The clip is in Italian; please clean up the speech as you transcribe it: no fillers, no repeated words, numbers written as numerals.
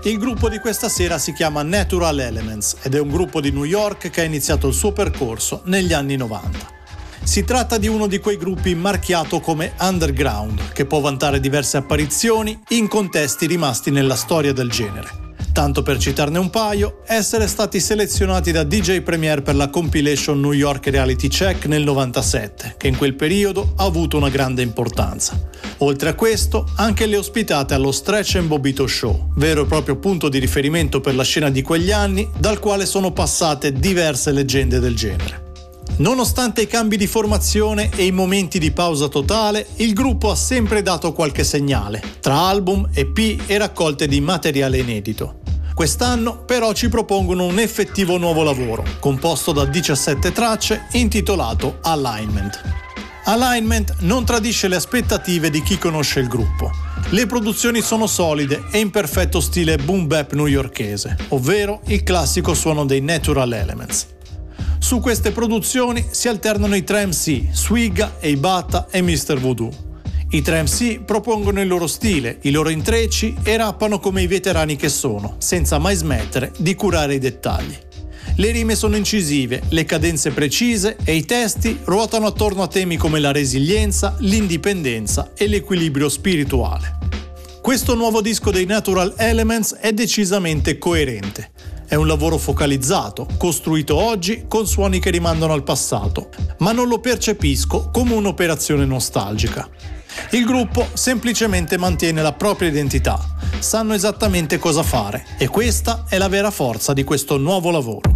Il gruppo di questa sera si chiama Natural Elements ed è un gruppo di New York che ha iniziato il suo percorso negli anni 90. Si tratta di uno di quei gruppi marchiato come underground, che può vantare diverse apparizioni in contesti rimasti nella storia del genere. Tanto per citarne un paio, essere stati selezionati da DJ Premier per la compilation New York Reality Check nel 97, che in quel periodo ha avuto una grande importanza. Oltre a questo, anche le ospitate allo Stretch and Bobbito Show, vero e proprio punto di riferimento per la scena di quegli anni, dal quale sono passate diverse leggende del genere. Nonostante i cambi di formazione e i momenti di pausa totale, il gruppo ha sempre dato qualche segnale, tra album, EP e raccolte di materiale inedito. Quest'anno però ci propongono un effettivo nuovo lavoro, composto da 17 tracce, intitolato Alignment. Alignment non tradisce le aspettative di chi conosce il gruppo. Le produzioni sono solide e in perfetto stile boom bap newyorkese, ovvero il classico suono dei Natural Elements. Su queste produzioni si alternano i 3MC, Swigga, Eibata e Mr. Voodoo. I 3MC propongono il loro stile, i loro intrecci e rappano come i veterani che sono, senza mai smettere di curare i dettagli. Le rime sono incisive, le cadenze precise e i testi ruotano attorno a temi come la resilienza, l'indipendenza e l'equilibrio spirituale. Questo nuovo disco dei Natural Elements è decisamente coerente. È un lavoro focalizzato, costruito oggi con suoni che rimandano al passato, ma non lo percepisco come un'operazione nostalgica. Il gruppo semplicemente mantiene la propria identità, sanno esattamente cosa fare e questa è la vera forza di questo nuovo lavoro.